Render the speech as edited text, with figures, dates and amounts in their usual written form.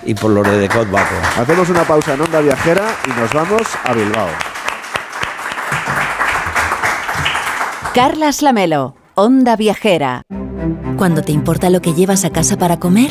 y por los de The Code Baco. Hacemos una pausa en Onda Viajera y nos vamos a Bilbao. Carlas Lamelo, Onda Viajera. Cuando te importa lo que llevas a casa para comer,